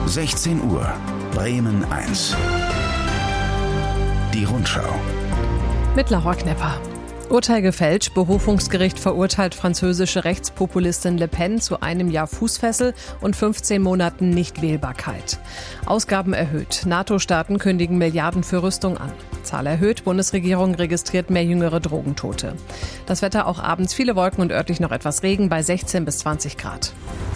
16 Uhr, Bremen 1. Die Rundschau. Mit Laura Knepper. Urteil gefällt. Berufungsgericht verurteilt französische Rechtspopulistin Le Pen zu 1 Jahr Fußfessel und 15 Monaten Nichtwählbarkeit. Ausgaben erhöht. NATO-Staaten kündigen Milliarden für Rüstung an. Zahl erhöht. Bundesregierung registriert mehr jüngere Drogentote. Das Wetter auch abends viele Wolken und örtlich noch etwas Regen bei 16 bis 20 Grad.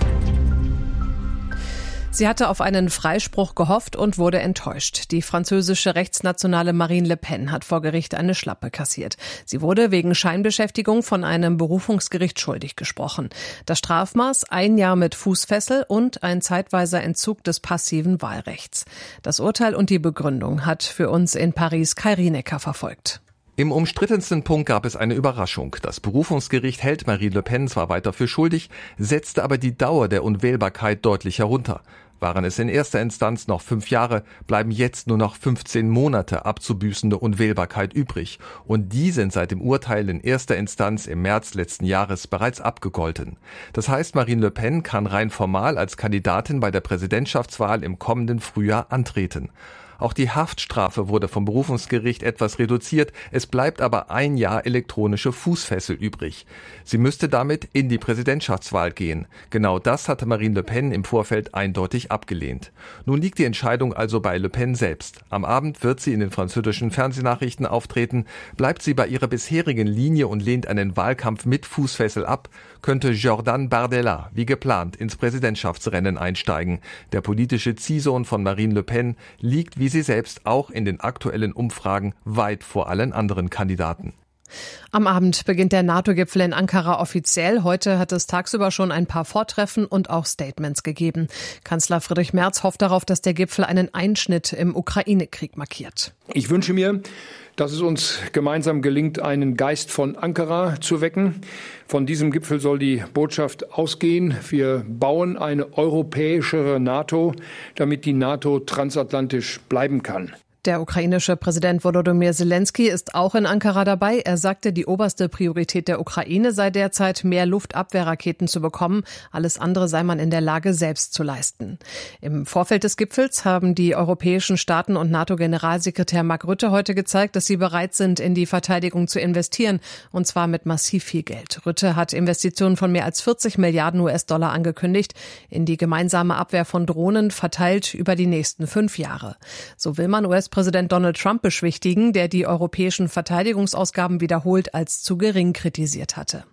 Sie hatte auf einen Freispruch gehofft und wurde enttäuscht. Die französische rechtsnationale Marine Le Pen hat vor Gericht eine Schlappe kassiert. Sie wurde wegen Scheinbeschäftigung von einem Berufungsgericht schuldig gesprochen. Das Strafmaß 1 Jahr mit Fußfessel und ein zeitweiser Entzug des passiven Wahlrechts. Das Urteil und die Begründung hat für uns in Paris Kai Rienecker verfolgt. Im umstrittensten Punkt gab es eine Überraschung. Das Berufungsgericht hält Marine Le Pen zwar weiter für schuldig, setzte aber die Dauer der Unwählbarkeit deutlich herunter. Waren es in erster Instanz noch 5 Jahre, bleiben jetzt nur noch 15 Monate abzubüßende Unwählbarkeit übrig. Und die sind seit dem Urteil in erster Instanz im März letzten Jahres bereits abgegolten. Das heißt, Marine Le Pen kann rein formal als Kandidatin bei der Präsidentschaftswahl im kommenden Frühjahr antreten. Auch die Haftstrafe wurde vom Berufungsgericht etwas reduziert. Es bleibt aber 1 Jahr elektronische Fußfessel übrig. Sie müsste damit in die Präsidentschaftswahl gehen. Genau das hatte Marine Le Pen im Vorfeld eindeutig abgelehnt. Nun liegt die Entscheidung also bei Le Pen selbst. Am Abend wird sie in den französischen Fernsehnachrichten auftreten. Bleibt sie bei ihrer bisherigen Linie und lehnt einen Wahlkampf mit Fußfessel ab, könnte Jordan Bardella wie geplant ins Präsidentschaftsrennen einsteigen. Der politische Ziehsohn von Marine Le Pen liegt wie sie selbst auch in den aktuellen Umfragen weit vor allen anderen Kandidaten. Am Abend beginnt der NATO-Gipfel in Ankara offiziell. Heute hat es tagsüber schon ein paar Vortreffen und auch Statements gegeben. Kanzler Friedrich Merz hofft darauf, dass der Gipfel einen Einschnitt im Ukraine-Krieg markiert. Ich wünsche mir, dass es uns gemeinsam gelingt, einen Geist von Ankara zu wecken. Von diesem Gipfel soll die Botschaft ausgehen: Wir bauen eine europäischere NATO, damit die NATO transatlantisch bleiben kann. Der ukrainische Präsident Volodymyr Zelensky ist auch in Ankara dabei. Er sagte, die oberste Priorität der Ukraine sei derzeit, mehr Luftabwehrraketen zu bekommen. Alles andere sei man in der Lage, selbst zu leisten. Im Vorfeld des Gipfels haben die europäischen Staaten und NATO-Generalsekretär Mark Rutte heute gezeigt, dass sie bereit sind, in die Verteidigung zu investieren, und zwar mit massiv viel Geld. Rutte hat Investitionen von mehr als 40 Milliarden US-Dollar angekündigt, in die gemeinsame Abwehr von Drohnen, verteilt über die nächsten 5 Jahre. So will man US-Präsident Donald Trump beschwichtigen, der die europäischen Verteidigungsausgaben wiederholt als zu gering kritisiert hatte.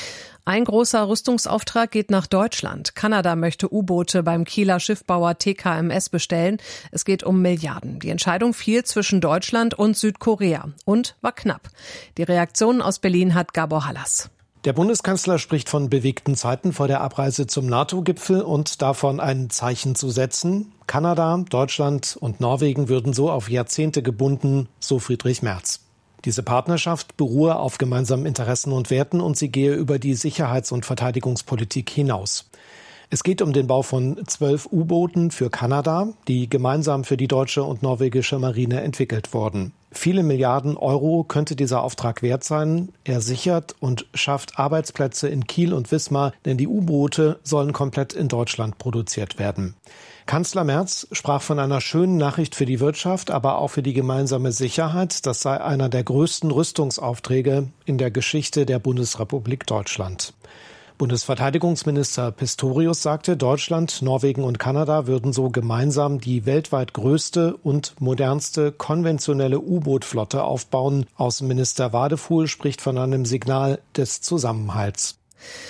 Ein großer Rüstungsauftrag geht nach Deutschland. Kanada möchte U-Boote beim Kieler Schiffbauer TKMS bestellen. Es geht um Milliarden. Die Entscheidung fiel zwischen Deutschland und Südkorea und war knapp. Die Reaktionen aus Berlin hat Gabor Hallas. Der Bundeskanzler spricht von bewegten Zeiten vor der Abreise zum NATO-Gipfel und davon, ein Zeichen zu setzen. Kanada, Deutschland und Norwegen würden so auf Jahrzehnte gebunden, so Friedrich Merz. Diese Partnerschaft beruhe auf gemeinsamen Interessen und Werten und sie gehe über die Sicherheits- und Verteidigungspolitik hinaus. Es geht um den Bau von 12 U-Booten für Kanada, die gemeinsam für die deutsche und norwegische Marine entwickelt wurden. Viele Milliarden Euro könnte dieser Auftrag wert sein. Er sichert und schafft Arbeitsplätze in Kiel und Wismar, denn die U-Boote sollen komplett in Deutschland produziert werden. Kanzler Merz sprach von einer schönen Nachricht für die Wirtschaft, aber auch für die gemeinsame Sicherheit. Das sei einer der größten Rüstungsaufträge in der Geschichte der Bundesrepublik Deutschland. Bundesverteidigungsminister Pistorius sagte, Deutschland, Norwegen und Kanada würden so gemeinsam die weltweit größte und modernste konventionelle U-Boot-Flotte aufbauen. Außenminister Wadefuhl spricht von einem Signal des Zusammenhalts.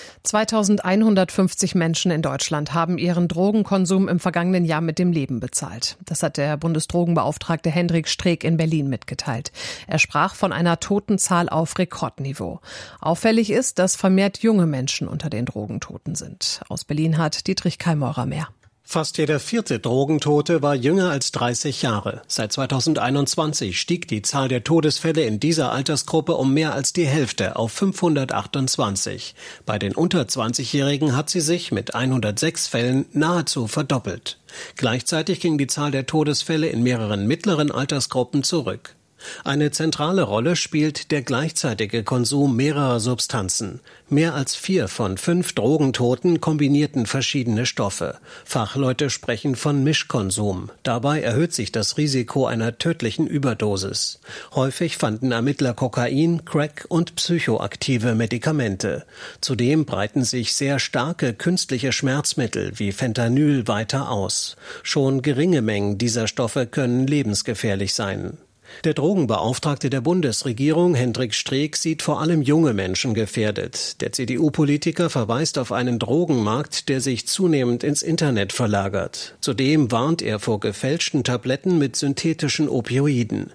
2150 Menschen in Deutschland haben ihren Drogenkonsum im vergangenen Jahr mit dem Leben bezahlt. Das hat der Bundesdrogenbeauftragte Hendrik Streeck in Berlin mitgeteilt. Er sprach von einer Totenzahl auf Rekordniveau. Auffällig ist, dass vermehrt junge Menschen unter den Drogentoten sind. Aus Berlin hat Dietrich Kallmeurer mehr. Fast jeder 4. Drogentote war jünger als 30 Jahre. Seit 2021 stieg die Zahl der Todesfälle in dieser Altersgruppe um mehr als die Hälfte auf 528. Bei den unter 20-Jährigen hat sie sich mit 106 Fällen nahezu verdoppelt. Gleichzeitig ging die Zahl der Todesfälle in mehreren mittleren Altersgruppen zurück. Eine zentrale Rolle spielt der gleichzeitige Konsum mehrerer Substanzen. Mehr als 4 von 5 Drogentoten kombinierten verschiedene Stoffe. Fachleute sprechen von Mischkonsum. Dabei erhöht sich das Risiko einer tödlichen Überdosis. Häufig fanden Ermittler Kokain, Crack und psychoaktive Medikamente. Zudem breiten sich sehr starke künstliche Schmerzmittel wie Fentanyl weiter aus. Schon geringe Mengen dieser Stoffe können lebensgefährlich sein. Der Drogenbeauftragte der Bundesregierung, Hendrik Streeck, sieht vor allem junge Menschen gefährdet. Der CDU-Politiker verweist auf einen Drogenmarkt, der sich zunehmend ins Internet verlagert. Zudem warnt er vor gefälschten Tabletten mit synthetischen Opioiden.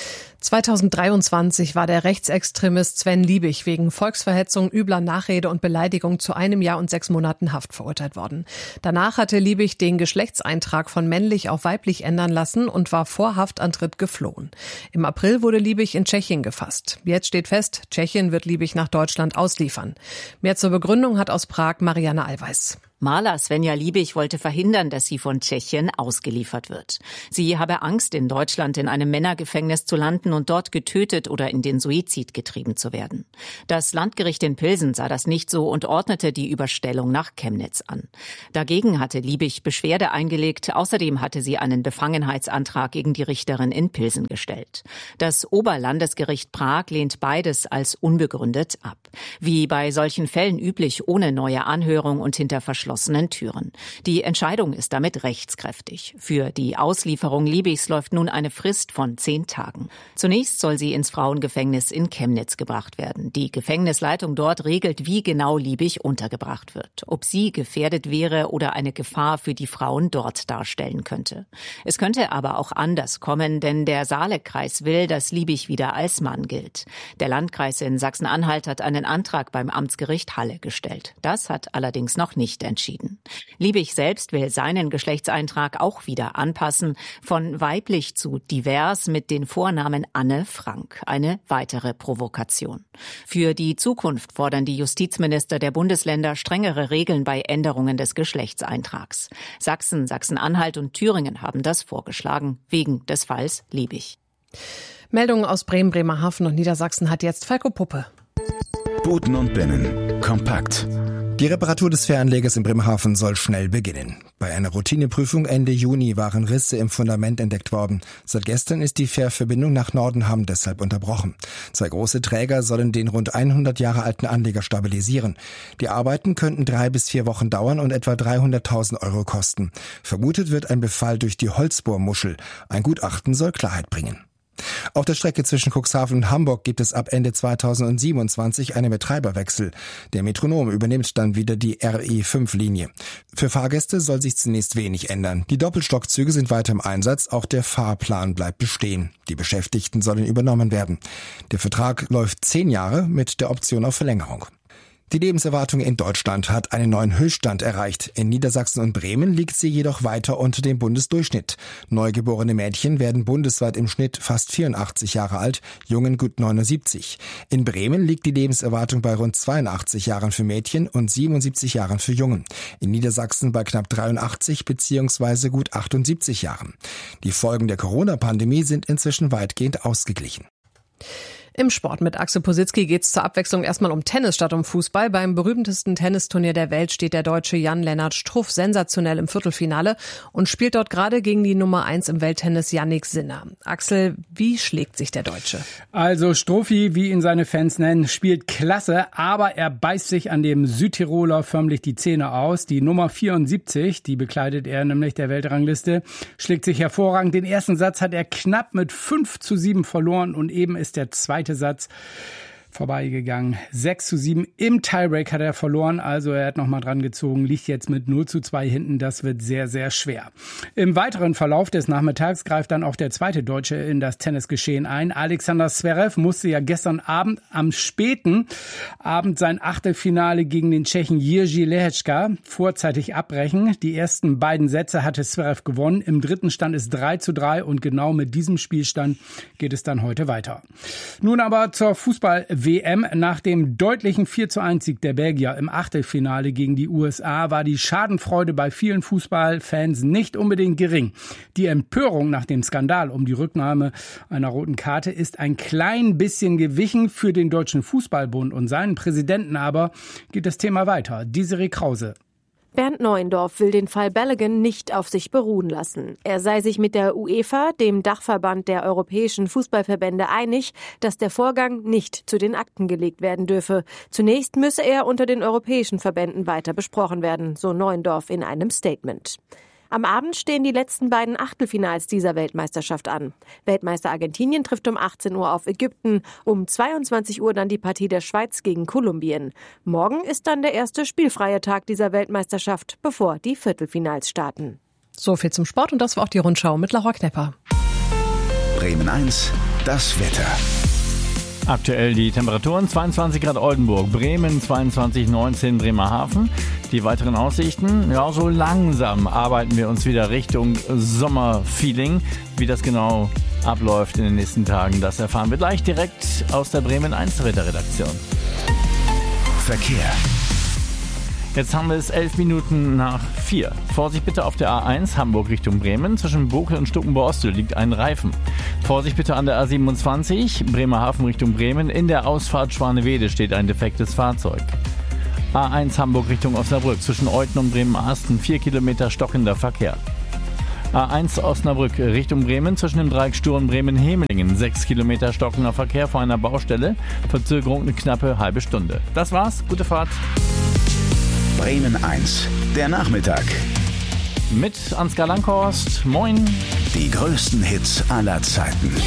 2023 war der Rechtsextremist Sven Liebig wegen Volksverhetzung, übler Nachrede und Beleidigung zu 1 Jahr und 6 Monaten Haft verurteilt worden. Danach hatte Liebig den Geschlechtseintrag von männlich auf weiblich ändern lassen und war vor Haftantritt geflohen. Im April wurde Liebig in Tschechien gefasst. Jetzt steht fest, Tschechien wird Liebig nach Deutschland ausliefern. Mehr zur Begründung hat aus Prag Marianne Allweis. Maler Svenja Liebig wollte verhindern, dass sie von Tschechien ausgeliefert wird. Sie habe Angst, in Deutschland in einem Männergefängnis zu landen und dort getötet oder in den Suizid getrieben zu werden. Das Landgericht in Pilsen sah das nicht so und ordnete die Überstellung nach Chemnitz an. Dagegen hatte Liebig Beschwerde eingelegt. Außerdem hatte sie einen Befangenheitsantrag gegen die Richterin in Pilsen gestellt. Das Oberlandesgericht Prag lehnt beides als unbegründet ab. Wie bei solchen Fällen üblich, ohne neue Anhörung und hinter verschlossenen Türen. Die Entscheidung ist damit rechtskräftig. Für die Auslieferung Liebigs läuft nun eine Frist von 10 Tagen. Zunächst soll sie ins Frauengefängnis in Chemnitz gebracht werden. Die Gefängnisleitung dort regelt, wie genau Liebig untergebracht wird. Ob sie gefährdet wäre oder eine Gefahr für die Frauen dort darstellen könnte. Es könnte aber auch anders kommen, denn der Saale-Kreis will, dass Liebig wieder als Mann gilt. Der Landkreis in Sachsen-Anhalt hat einen Antrag beim Amtsgericht Halle gestellt. Das hat allerdings noch nicht entschieden. Liebig selbst will seinen Geschlechtseintrag auch wieder anpassen, von weiblich zu divers mit den Vornamen Anne Frank. Eine weitere Provokation. Für die Zukunft fordern die Justizminister der Bundesländer strengere Regeln bei Änderungen des Geschlechtseintrags. Sachsen, Sachsen-Anhalt und Thüringen haben das vorgeschlagen, wegen des Falls Liebig. Meldungen aus Bremen, Bremerhaven und Niedersachsen hat jetzt Falco Puppe. Booten und Binnen. Kompakt. Die Reparatur des Fähranlegers in Bremerhaven soll schnell beginnen. Bei einer Routineprüfung Ende Juni waren Risse im Fundament entdeckt worden. Seit gestern ist die Fährverbindung nach Nordenham deshalb unterbrochen. 2 große Träger sollen den rund 100 Jahre alten Anleger stabilisieren. Die Arbeiten könnten 3 bis 4 Wochen dauern und etwa 300.000 € kosten. Vermutet wird ein Befall durch die Holzbohrmuschel. Ein Gutachten soll Klarheit bringen. Auf der Strecke zwischen Cuxhaven und Hamburg gibt es ab Ende 2027 einen Betreiberwechsel. Der Metronom übernimmt dann wieder die RE5-Linie. Für Fahrgäste soll sich zunächst wenig ändern. Die Doppelstockzüge sind weiter im Einsatz, auch der Fahrplan bleibt bestehen. Die Beschäftigten sollen übernommen werden. Der Vertrag läuft 10 Jahre mit der Option auf Verlängerung. Die Lebenserwartung in Deutschland hat einen neuen Höchststand erreicht. In Niedersachsen und Bremen liegt sie jedoch weiter unter dem Bundesdurchschnitt. Neugeborene Mädchen werden bundesweit im Schnitt fast 84 Jahre alt, Jungen gut 79. In Bremen liegt die Lebenserwartung bei rund 82 Jahren für Mädchen und 77 Jahren für Jungen. In Niedersachsen bei knapp 83 bzw. gut 78 Jahren. Die Folgen der Corona-Pandemie sind inzwischen weitgehend ausgeglichen. Im Sport mit Axel Positzky geht's zur Abwechslung erstmal um Tennis statt um Fußball. Beim berühmtesten Tennisturnier der Welt steht der Deutsche Jan-Lennart Struff sensationell im Viertelfinale und spielt dort gerade gegen die Nummer 1 im Welttennis Jannik Sinner. Axel, wie schlägt sich der Deutsche? Also Struffi, wie ihn seine Fans nennen, spielt klasse, aber er beißt sich an dem Südtiroler förmlich die Zähne aus. Die Nummer 74, die bekleidet er nämlich der Weltrangliste, schlägt sich hervorragend. Den ersten Satz hat er knapp mit 5:7 verloren und eben ist der zweite Satz vorbeigegangen. 6:7 im Tiebreak hat er verloren, also er hat nochmal dran gezogen, liegt jetzt mit 0:2 hinten, das wird sehr, sehr schwer. Im weiteren Verlauf des Nachmittags greift dann auch der zweite Deutsche in das Tennisgeschehen ein. Alexander Zverev musste ja gestern Abend, am späten Abend, sein Achtelfinale gegen den Tschechen Jiří Lehečka vorzeitig abbrechen. Die ersten beiden Sätze hatte Zverev gewonnen, im dritten stand es 3:3 und genau mit diesem Spielstand geht es dann heute weiter. Nun aber zur Fußball WM. Nach dem deutlichen 4:1-Sieg der Belgier im Achtelfinale gegen die USA war die Schadenfreude bei vielen Fußballfans nicht unbedingt gering. Die Empörung nach dem Skandal um die Rücknahme einer roten Karte ist ein klein bisschen gewichen. Für den Deutschen Fußballbund und seinen Präsidenten aber geht das Thema weiter. Desiree Krause. Bernd Neuendorf will den Fall Balogun nicht auf sich beruhen lassen. Er sei sich mit der UEFA, dem Dachverband der europäischen Fußballverbände, einig, dass der Vorgang nicht zu den Akten gelegt werden dürfe. Zunächst müsse er unter den europäischen Verbänden weiter besprochen werden, so Neuendorf in einem Statement. Am Abend stehen die letzten beiden Achtelfinals dieser Weltmeisterschaft an. Weltmeister Argentinien trifft um 18 Uhr auf Ägypten, um 22 Uhr dann die Partie der Schweiz gegen Kolumbien. Morgen ist dann der erste spielfreie Tag dieser Weltmeisterschaft, bevor die Viertelfinals starten. So viel zum Sport und das war auch die Rundschau mit Laura Knepper. Bremen 1, das Wetter. Aktuell die Temperaturen 22 Grad Oldenburg, Bremen 22,19 Bremerhaven. Die weiteren Aussichten, ja, so langsam arbeiten wir uns wieder Richtung Sommerfeeling. Wie das genau abläuft in den nächsten Tagen, das erfahren wir gleich direkt aus der Bremen 1 Wetterredaktion. Verkehr. Jetzt haben wir es 11 Minuten nach 4. Vorsicht bitte auf der A1 Hamburg Richtung Bremen. Zwischen Bokel und Stuckenbo-Ostel liegt ein Reifen. Vorsicht bitte an der A27 Bremerhaven Richtung Bremen. In der Ausfahrt Schwanewede steht ein defektes Fahrzeug. A1 Hamburg Richtung Osnabrück. Zwischen Euthen und Bremen-Asten 4 Kilometer stockender Verkehr. A1 Osnabrück Richtung Bremen. Zwischen dem Dreieck Sturm Bremen-Hemelingen 6 Kilometer stockender Verkehr vor einer Baustelle. Verzögerung eine knappe halbe Stunde. Das war's. Gute Fahrt. Bremen 1, der Nachmittag. Mit Ansgar Langhorst. Moin. Die größten Hits aller Zeiten.